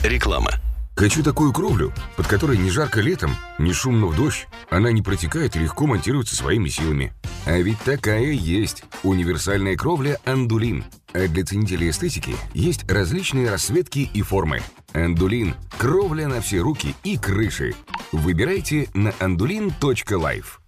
Реклама. Хочу такую кровлю, под которой не жарко летом, не шумно в дождь. Она не протекает и легко монтируется своими силами. А ведь такая есть. Универсальная кровля «Андулин». А для ценителей эстетики есть различные расцветки и формы. «Андулин» – кровля на все руки и крыши. Выбирайте на andulin.life.